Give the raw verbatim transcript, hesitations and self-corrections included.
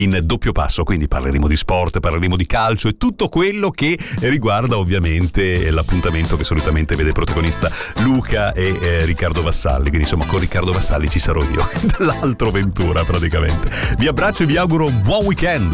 in doppio passo, quindi parleremo di sport, parleremo di calcio e tutto quello che riguarda ovviamente l'appuntamento che solitamente vede protagonista Luca e eh, Riccardo Vassalli, quindi insomma con Riccardo Vassalli ci sarò io, dall'altro Ventura praticamente. Vi abbraccio e vi auguro un buon weekend.